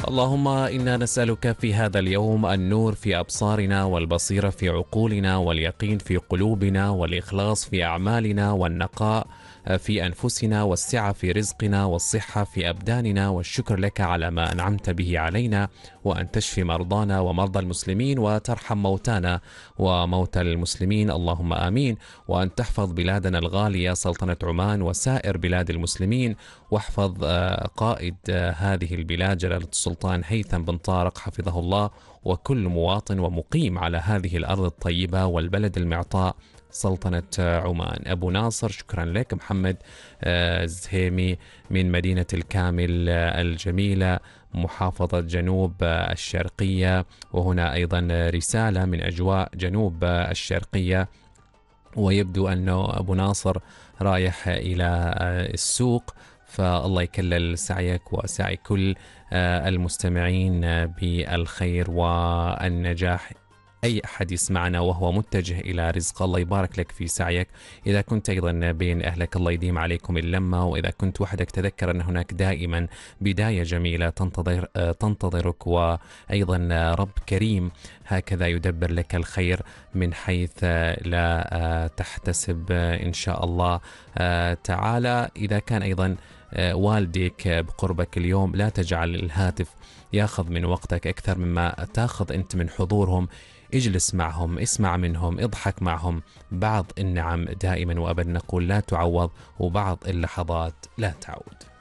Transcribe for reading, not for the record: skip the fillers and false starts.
اللهم إنا نسألك في هذا اليوم النور في أبصارنا والبصيرة في عقولنا واليقين في قلوبنا والإخلاص في أعمالنا والنقاء في أنفسنا والسعة في رزقنا والصحة في أبداننا والشكر لك على ما أنعمت به علينا، وأن تشفي مرضانا ومرضى المسلمين وترحم موتانا وموتى المسلمين اللهم آمين، وأن تحفظ بلادنا الغالية سلطنة عمان وسائر بلاد المسلمين، واحفظ قائد هذه البلاد جلالة السلطان هيثم بن طارق حفظه الله، وكل مواطن ومقيم على هذه الأرض الطيبة والبلد المعطاء سلطنة عمان. أبو ناصر شكرا لك. محمد زهيمي من مدينة الكامل الجميلة محافظة جنوب الشرقية، وهنا أيضا رسالة من أجواء جنوب الشرقية، ويبدو أنه أبو ناصر رايح إلى السوق، فالله يكلل سعيك وسعي كل المستمعين بالخير والنجاح. أي أحد يسمعنا وهو متجه إلى رزق الله يبارك لك في سعيك. إذا كنت أيضا بين أهلك الله يديم عليكم اللمة، وإذا كنت وحدك تذكر أن هناك دائما بداية جميلة تنتظرك، وأيضا رب كريم هكذا يدبر لك الخير من حيث لا تحتسب إن شاء الله تعالى. إذا كان أيضا والديك بقربك اليوم لا تجعل الهاتف ياخذ من وقتك أكثر مما تاخذ أنت من حضورهم. اجلس معهم، اسمع منهم، اضحك معهم. بعض النعم دائما وأبدا نقول لا تعوض، وبعض اللحظات لا تعود.